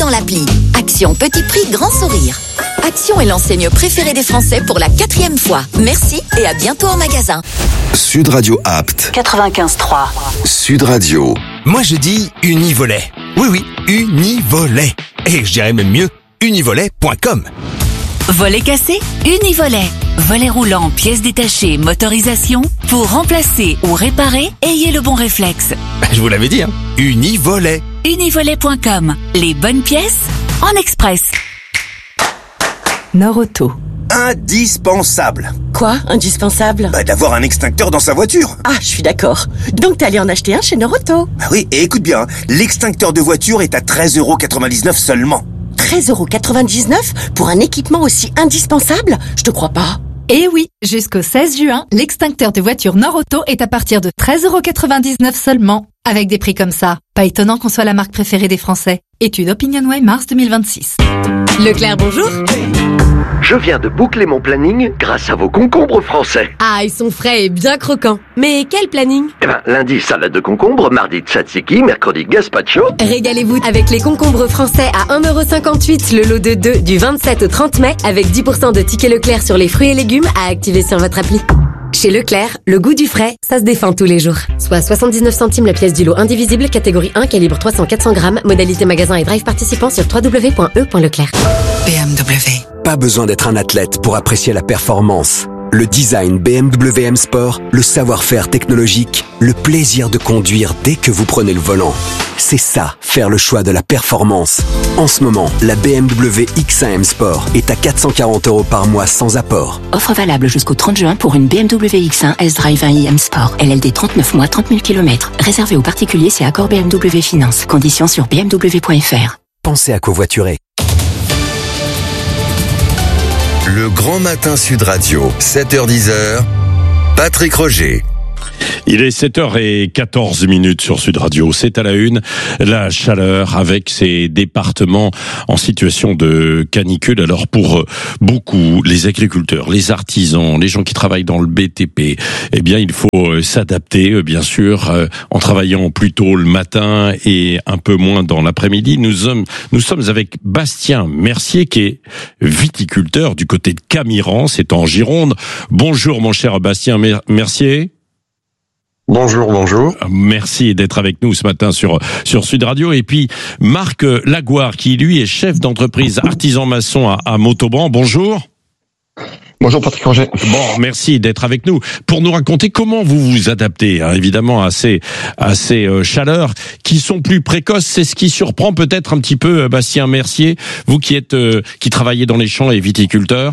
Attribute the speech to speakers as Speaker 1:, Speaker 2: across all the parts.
Speaker 1: dans l'appli. Action petit prix grand sourire. Action est l'enseigne préférée des Français pour la 4e fois. Merci et à bientôt en magasin.
Speaker 2: Sud Radio Apt
Speaker 3: 95.3.
Speaker 2: Sud Radio.
Speaker 4: Moi je dis Univolet. Oui, Univolet. Et je dirais même mieux, univolet.com.
Speaker 5: Volet cassé, Univolet. Volet roulant, pièces détachées, motorisation. Pour remplacer ou réparer, ayez le bon réflexe.
Speaker 4: Je vous l'avais dit, hein. Univolet.
Speaker 5: Univolet.com. Les bonnes pièces en express. Norauto.
Speaker 6: Indispensable.
Speaker 7: Quoi, indispensable?
Speaker 6: D'avoir un extincteur dans sa voiture.
Speaker 7: Ah, je suis d'accord. Donc t'es allé en acheter un chez Norauto.
Speaker 6: Oui, et écoute bien, l'extincteur de voiture est à 13,99€ seulement.
Speaker 7: 13,99€ pour un équipement aussi indispensable? Je te crois pas.
Speaker 8: Et oui, jusqu'au 16 juin, l'extincteur de voiture Norauto est à partir de 13,99€ seulement. Avec des prix comme ça, pas étonnant qu'on soit la marque préférée des Français. Étude OpinionWay mars 2026.
Speaker 9: Leclerc, bonjour.
Speaker 10: Je viens de boucler mon planning grâce à vos concombres français.
Speaker 9: Ah, ils sont frais et bien croquants. Mais quel planning?
Speaker 10: Lundi, salade de concombre, mardi, tzatziki, mercredi, gazpacho.
Speaker 9: Régalez-vous avec les concombres français à 1,58€ le lot de 2 du 27 au 30 mai avec 10% de tickets Leclerc sur les fruits et légumes à activer sur votre appli. Chez Leclerc, le goût du frais, ça se défend tous les jours. Soit 79 centimes la pièce du lot indivisible, catégorie 1, calibre 300-400 grammes, modalité magasin et drive participant sur www.e.leclerc.
Speaker 11: BMW. Pas besoin d'être un athlète pour apprécier la performance. Le design BMW M Sport, le savoir-faire technologique, le plaisir de conduire dès que vous prenez le volant. C'est ça, faire le choix de la performance. En ce moment, la BMW X1 M Sport est à 440€ par mois sans apport.
Speaker 12: Offre valable jusqu'au 30 juin pour une BMW X1 S-Drive 1i M Sport. LLD 39 mois, 30 000 km. Réservé aux particuliers, c'est accord BMW Finance. Conditions sur bmw.fr.
Speaker 11: Pensez à covoiturer.
Speaker 2: Le Grand Matin Sud Radio, 7h-10h, Patrick Roger.
Speaker 13: Il est 7h14 sur Sud Radio. C'est à la une, la chaleur avec ces départements en situation de canicule. Alors pour beaucoup, les agriculteurs, les artisans, les gens qui travaillent dans le BTP, eh bien il faut s'adapter, bien sûr, en travaillant plus tôt le matin et un peu moins dans l'après-midi. Nous sommes avec Bastien Mercier qui est viticulteur du côté de Camiran, c'est en Gironde. Bonjour mon cher Bastien Mercier.
Speaker 14: Bonjour.
Speaker 13: Merci d'être avec nous ce matin sur Sud Radio. Et puis, Marc Lagoire, qui lui est chef d'entreprise artisan maçon à Montauban. Bonjour.
Speaker 14: Bonjour Patrick Roger.
Speaker 13: Bon, merci d'être avec nous. Pour nous raconter comment vous vous adaptez, évidemment, à ces chaleurs qui sont plus précoces. C'est ce qui surprend peut-être un petit peu Bastien Mercier, vous qui travaillez dans les champs et viticulteurs.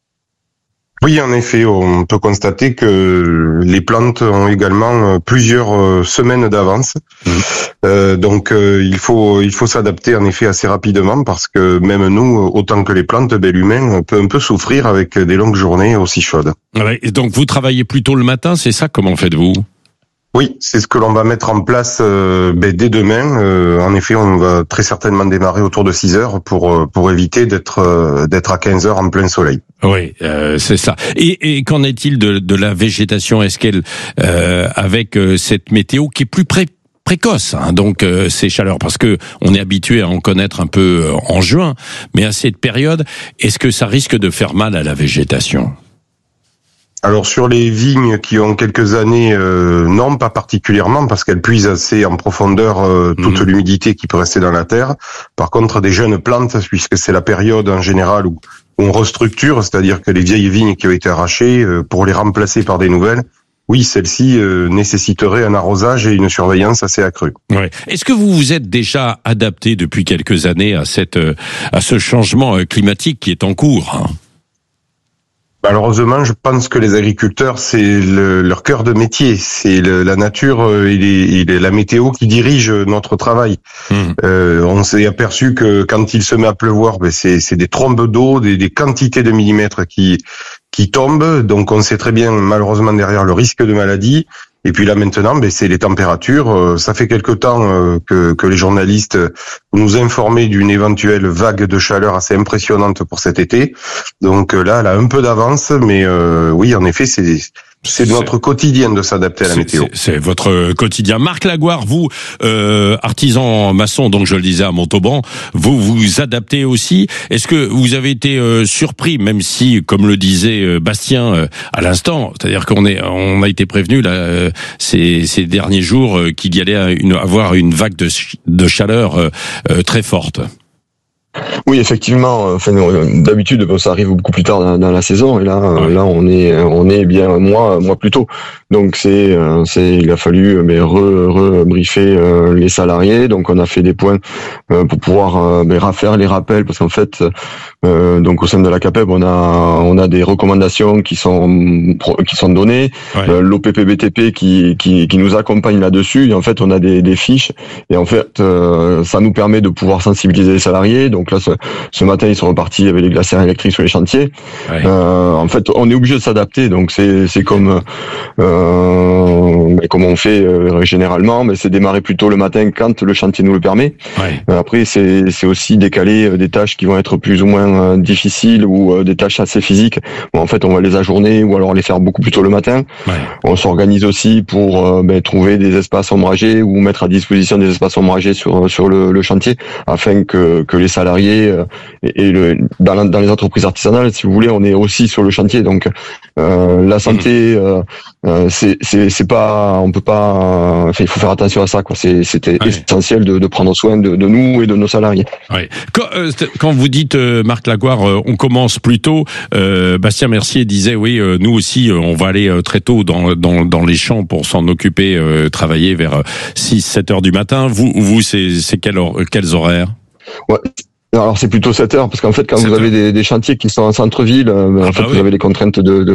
Speaker 14: Oui, en effet, on peut constater que les plantes ont également plusieurs semaines d'avance. Donc, il faut s'adapter en effet assez rapidement parce que même nous, autant que les plantes, l'humain on peut un peu souffrir avec des longues journées aussi chaudes.
Speaker 13: Ouais, et donc, vous travaillez plutôt le matin, c'est ça? Comment faites-vous?
Speaker 14: Oui, c'est ce que l'on va mettre en place dès demain. En effet, on va très certainement démarrer autour de 6h pour éviter d'être à 15h en plein soleil.
Speaker 13: Oui, c'est ça. Et qu'en est-il de la végétation? Est-ce qu'elle, avec cette météo qui est plus précoce, donc ces chaleurs, parce que on est habitué à en connaître un peu en juin, mais à cette période, est-ce que ça risque de faire mal à la végétation?
Speaker 14: Alors sur les vignes qui ont quelques années, non, pas particulièrement, parce qu'elles puisent assez en profondeur toute l'humidité qui peut rester dans la terre. Par contre, des jeunes plantes, puisque c'est la période en général où on restructure, c'est-à-dire que les vieilles vignes qui ont été arrachées, pour les remplacer par des nouvelles, oui, celles-ci nécessiteraient un arrosage et une surveillance assez accrue.
Speaker 13: Ouais. Est-ce que vous vous êtes déjà adapté depuis quelques années à ce changement climatique qui est en cours,
Speaker 14: Malheureusement, je pense que les agriculteurs, c'est leur cœur de métier. C'est la nature et la météo qui dirige notre travail. On s'est aperçu que quand il se met à pleuvoir, c'est des trombes d'eau, des quantités de millimètres qui tombent. Donc on sait très bien, malheureusement, derrière le risque de maladie. Et puis là maintenant, c'est les températures. Ça fait quelque temps que les journalistes nous informaient d'une éventuelle vague de chaleur assez impressionnante pour cet été. Donc là, elle a un peu d'avance, mais oui, en effet, C'est notre quotidien de s'adapter à la météo.
Speaker 13: C'est votre quotidien. Marc Lagoire, vous, artisan maçon, donc je le disais à Montauban, vous adaptez aussi. Est-ce que vous avez été surpris, même si, comme le disait Bastien à l'instant, c'est-à-dire on a été prévenu là ces derniers jours qu'il y allait avoir une vague de chaleur très forte.
Speaker 3: Oui, effectivement. D'habitude, ça arrive beaucoup plus tard dans la saison, et là, on est bien un mois plus tôt. Donc il a fallu rebriefer les salariés. Donc on a fait des points pour pouvoir faire les rappels, parce qu'en fait, donc au sein de la CAPEB, on a des recommandations qui sont données. Ouais. L'OPPBTP qui nous accompagne là-dessus. Et en fait, on a des fiches. Et en fait, ça nous permet de pouvoir sensibiliser les salariés. Donc là, ce matin, ils sont repartis avec les glacières électriques sur les chantiers. Ouais. En fait, on est obligé de s'adapter. Donc c'est comme on fait généralement, mais c'est démarrer plus tôt le matin quand le chantier nous le permet. Ouais. Après, c'est aussi décaler des tâches qui vont être plus ou moins difficiles, ou des tâches assez physiques. Bon, en fait, on va les ajourner ou alors les faire beaucoup plus tôt le matin. Ouais. On s'organise aussi pour trouver des espaces ombragés ou mettre à disposition des espaces ombragés sur le chantier, afin que les salariés dans les entreprises artisanales, si vous voulez, on est aussi sur le chantier. Donc la santé, c'est pas, on peut pas, il faut faire attention à ça, quoi. C'était essentiel de prendre soin de nous et de nos salariés.
Speaker 13: Ouais. Quand vous dites, Marc Lagoire, on commence plus tôt, Bastien Mercier disait oui, nous aussi on va aller très tôt dans les champs pour s'en occuper, travailler vers 6-7 heures du matin. Vous c'est quels horaires? Ouais.
Speaker 3: Alors c'est plutôt 7 heures, parce qu'en fait, quand vous avez des chantiers qui sont en centre-ville, vous avez les contraintes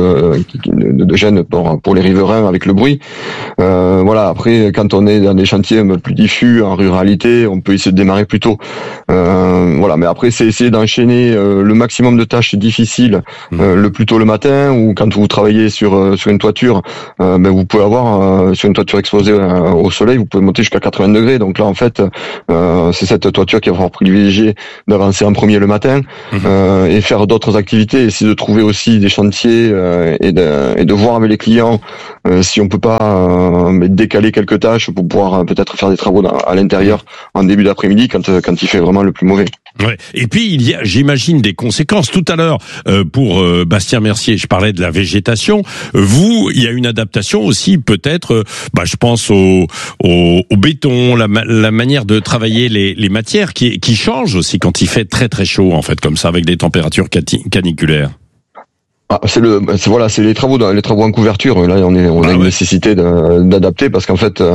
Speaker 3: de gêne pour les riverains avec le bruit. Voilà. Après, quand on est dans des chantiers un peu plus diffus en ruralité, on peut essayer de démarrer plus tôt. Voilà. Mais après, c'est essayer d'enchaîner le maximum de tâches difficiles le plus tôt le matin, ou quand vous travaillez sur une toiture, vous pouvez avoir sur une toiture exposée au soleil, vous pouvez monter jusqu'à 80 degrés. Donc là, en fait, c'est cette toiture qui va falloir privilégier d'avancer en premier le matin, et faire d'autres activités, essayer de trouver aussi des chantiers, et de voir avec les clients si on peut pas décaler quelques tâches pour pouvoir peut-être faire des travaux à l'intérieur en début d'après-midi quand il fait vraiment le plus mauvais.
Speaker 13: Ouais. Et puis il y a, j'imagine, des conséquences. Tout à l'heure, pour Bastien Mercier, je parlais de la végétation. Il y a une adaptation aussi, peut-être. Je pense au béton, la manière de travailler les matières qui change aussi quand il fait très très chaud, en fait, comme ça, avec des températures caniculaires.
Speaker 3: C'est les travaux en couverture. Là, on a une nécessité d'adapter, parce qu'en fait,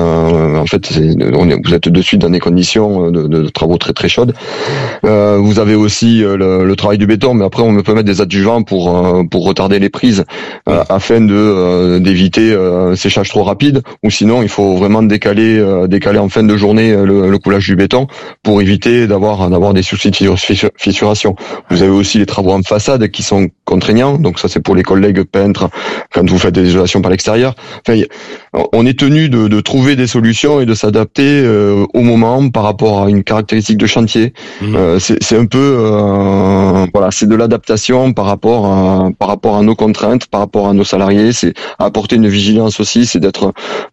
Speaker 3: vous êtes de suite dans des conditions de travaux très très chaudes. Vous avez aussi le travail du béton, mais après on peut mettre des adjuvants pour retarder les prises, afin d'éviter séchage trop rapide. Ou sinon, il faut vraiment décaler en fin de journée le coulage du béton pour éviter d'avoir des soucis de fissuration. Vous avez aussi les travaux en façade qui sont contraignants. Donc ça, c'est pour les collègues peintres quand vous faites des isolations par l'extérieur. Enfin, on est tenu de trouver des solutions et de s'adapter au moment par rapport à une caractéristique de chantier. C'est un peu c'est de l'adaptation par rapport à nos contraintes, par rapport à nos salariés. C'est apporter une vigilance aussi, c'est d'être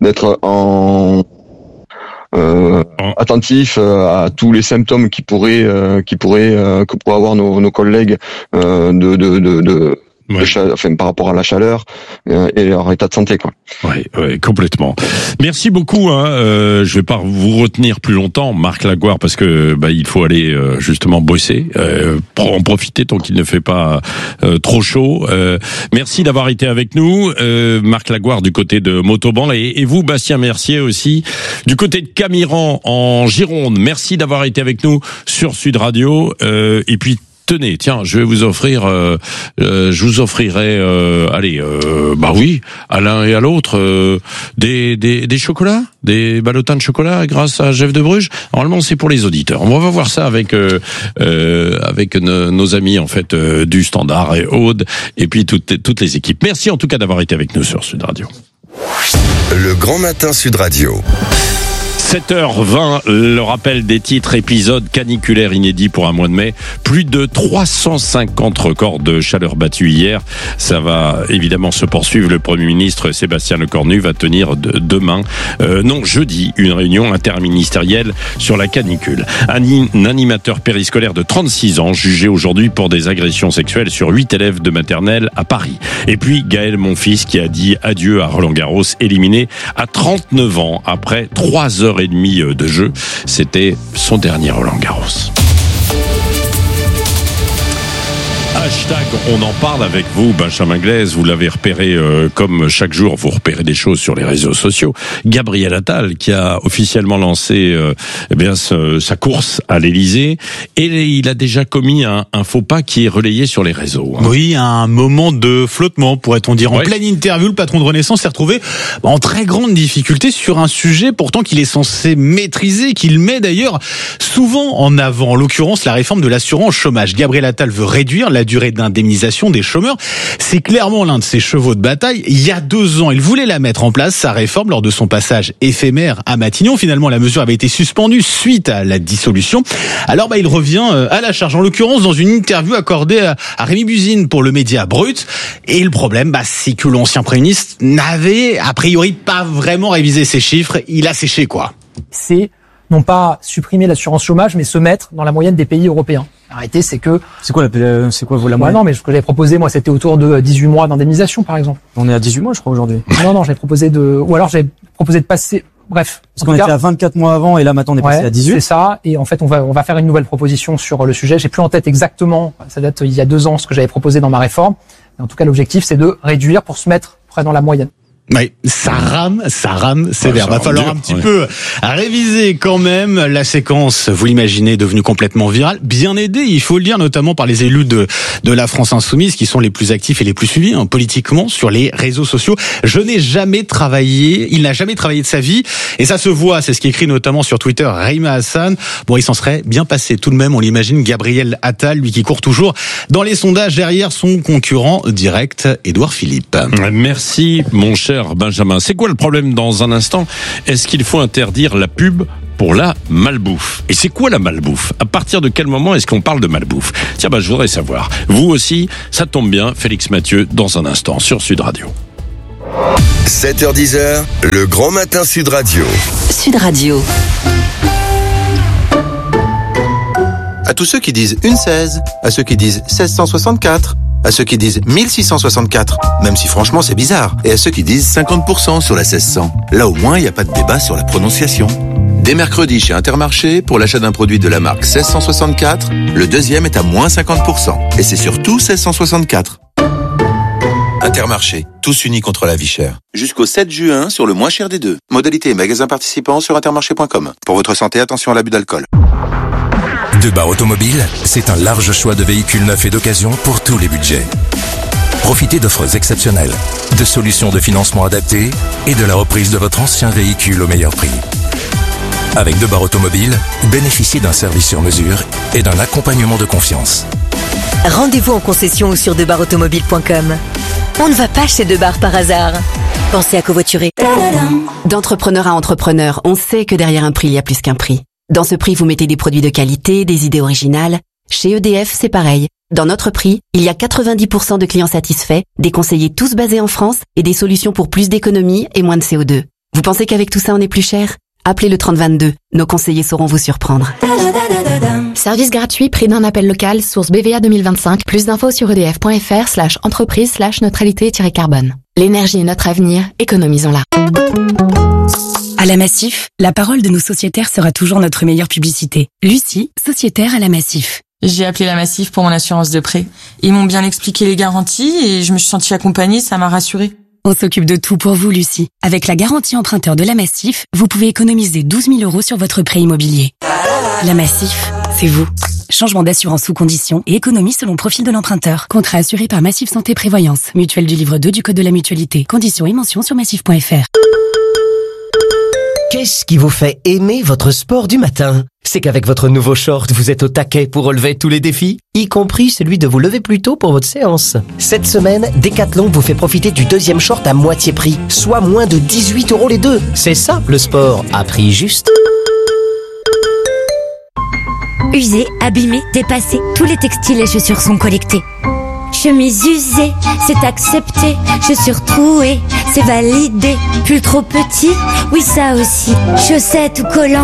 Speaker 3: attentif à tous les symptômes que pourraient avoir nos collègues par rapport à la chaleur et leur état de santé, quoi.
Speaker 13: Oui, complètement. Merci beaucoup. Je vais pas vous retenir plus longtemps, Marc Lagoire, parce que il faut aller justement bosser, en profiter tant qu'il ne fait pas trop chaud. Merci d'avoir été avec nous, Marc Lagoire du côté de Montauban, et vous, Bastien Mercier, aussi du côté de Camiran en Gironde. Merci d'avoir été avec nous sur Sud Radio. Et puis tenez, tiens, je vous offrirai, à l'un et à l'autre, des chocolats, des ballotins de chocolat grâce à Jeff de Bruges. Normalement, c'est pour les auditeurs. On va voir ça avec nos amis, en fait, du Standard et Aude, et puis toutes les équipes. Merci en tout cas d'avoir été avec nous sur Sud Radio.
Speaker 2: Le Grand Matin Sud Radio.
Speaker 13: 7h20, le rappel des titres, épisode caniculaire inédit pour un mois de mai. Plus de 350 records de chaleur battus hier. Ça va évidemment se poursuivre. Le Premier ministre Sébastien Lecornu va tenir jeudi, une réunion interministérielle sur la canicule. Un animateur périscolaire de 36 ans jugé aujourd'hui pour des agressions sexuelles sur 8 élèves de maternelle à Paris. Et puis Gaël Monfils qui a dit adieu à Roland-Garros, éliminé à 39 ans après 3h30 de jeu. C'était son dernier Roland-Garros. Hashtag, on en parle avec vous, Benjamin Glaise. Vous l'avez repéré comme chaque jour, vous repérez des choses sur les réseaux sociaux. Gabriel Attal qui a officiellement lancé sa course à l'Élysée et il a déjà commis un faux pas qui est relayé sur les réseaux.
Speaker 15: Oui, un moment de flottement, pourrait-on dire. En pleine interview, le patron de Renaissance s'est retrouvé en très grande difficulté sur un sujet pourtant qu'il est censé maîtriser, qu'il met d'ailleurs souvent en avant. En l'occurrence, la réforme de l'assurance chômage. Gabriel Attal veut réduire la durée d'indemnisation des chômeurs. C'est clairement l'un de ses chevaux de bataille. Il y a 2 ans, il voulait la mettre en place, sa réforme, lors de son passage éphémère à Matignon. Finalement, la mesure avait été suspendue suite à la dissolution. Alors, il revient à la charge. En l'occurrence, dans une interview accordée à Rémi Buzine pour le Média Brut. Et le problème, c'est que l'ancien Premier ministre n'avait, a priori, pas vraiment révisé ses chiffres. Il a séché, quoi.
Speaker 16: C'est non pas supprimer l'assurance chômage, mais se mettre dans la moyenne des pays européens. Arrêtez, c'est quoi la moyenne? Non, mais ce que j'avais proposé, moi, c'était autour de 18 mois d'indemnisation, par exemple.
Speaker 17: On est à 18 mois, je crois, aujourd'hui.
Speaker 16: Non, j'avais proposé de passer, bref.
Speaker 17: Parce qu'on était à 24 mois avant, et là, maintenant, on est passé à 18.
Speaker 16: C'est ça. Et en fait, on va faire une nouvelle proposition sur le sujet. J'ai plus en tête exactement, ça date il y a 2 ans, ce que j'avais proposé dans ma réforme. Mais en tout cas, l'objectif, c'est de réduire pour se mettre près dans la moyenne.
Speaker 15: Oui, ça rame sévère. Va falloir un petit peu réviser quand même la séquence. Vous l'imaginez, devenue complètement virale, bien aidée, il faut le dire, notamment par les élus de la France Insoumise, qui sont les plus actifs et les plus suivis politiquement sur les réseaux sociaux. Il n'a jamais travaillé de sa vie, et ça se voit. C'est ce qu'écrit notamment sur Twitter Rima Hassan. Bon, il s'en serait bien passé tout de même, on l'imagine. Gabriel Attal, lui qui court toujours dans les sondages derrière son concurrent direct, Édouard Philippe.
Speaker 13: Merci, mon cher Benjamin. C'est quoi le problème dans un instant? Est-ce qu'il faut interdire la pub pour la malbouffe? Et c'est quoi la malbouffe? À partir de quel moment est-ce qu'on parle de malbouffe? Tiens, je voudrais savoir. Vous aussi, ça tombe bien, Félix Mathieu, dans un instant, sur Sud Radio.
Speaker 2: 7h10, le grand matin Sud Radio.
Speaker 1: Sud Radio.
Speaker 18: À tous ceux qui disent une 16, à ceux qui disent 1664, à ceux qui disent 1664, même si franchement c'est bizarre, et à ceux qui disent 50% sur la 1600. Là au moins il n'y a pas de débat sur la prononciation. Dès mercredi chez Intermarché, pour l'achat d'un produit de la marque 1664, le deuxième est à moins 50%. Et c'est surtout 1664. Intermarché, tous unis contre la vie chère. Jusqu'au 7 juin sur le moins cher des deux. Modalité et magasins participants sur intermarché.com. Pour votre santé, attention à l'abus d'alcool.
Speaker 19: Debar Automobile, c'est un large choix de véhicules neufs et d'occasion pour tous les budgets. Profitez d'offres exceptionnelles, de solutions de financement adaptées et de la reprise de votre ancien véhicule au meilleur prix. Avec Debar Automobile, bénéficiez d'un service sur mesure et d'un accompagnement de confiance.
Speaker 20: Rendez-vous en concession ou sur debarautomobile.com. On ne va pas chez Debar par hasard. Pensez à covoiturer.
Speaker 21: D'entrepreneur à entrepreneur, on sait que derrière un prix, il y a plus qu'un prix. Dans ce prix, vous mettez des produits de qualité, des idées originales. Chez EDF, c'est pareil. Dans notre prix, il y a 90% de clients satisfaits, des conseillers tous basés en France et des solutions pour plus d'économie et moins de CO2. Vous pensez qu'avec tout ça, on est plus cher? Appelez le 3022. Nos conseillers sauront vous surprendre.
Speaker 22: Service gratuit, prix d'un appel local, source BVA 2025. Plus d'infos sur edf.fr/entreprise/neutralité-carbone. L'énergie est notre avenir, économisons-la.
Speaker 23: À la Massif, la parole de nos sociétaires sera toujours notre meilleure publicité. Lucie, sociétaire à la Massif.
Speaker 24: J'ai appelé la Massif pour mon assurance de prêt. Ils m'ont bien expliqué les garanties et je me suis sentie accompagnée, ça m'a rassurée.
Speaker 23: On s'occupe de tout pour vous, Lucie. Avec la garantie emprunteur de la Massif, vous pouvez économiser 12 000 € sur votre prêt immobilier. La Massif, c'est vous. Changement d'assurance sous conditions et économie selon profil de l'emprunteur. Contrat assuré par Massif Santé Prévoyance. Mutuelle du livre 2 du Code de la Mutualité. Conditions et mentions sur massif.fr.
Speaker 25: Qu'est-ce qui vous fait aimer votre sport du matin ?
Speaker 4: c'est qu'avec votre nouveau short, vous êtes au taquet pour relever tous les défis, y compris celui de vous lever plus tôt pour votre séance. Cette semaine, Decathlon vous fait profiter du deuxième short à moitié prix, soit moins de 18 € les deux. C'est ça, le sport, à prix juste.
Speaker 5: Usés, abîmés, dépassés, tous les textiles et chaussures sont collectés. Chemise usée, c'est accepté. Chaussures trouées, c'est validé. Pull trop petit, oui ça aussi. Chaussettes ou collants.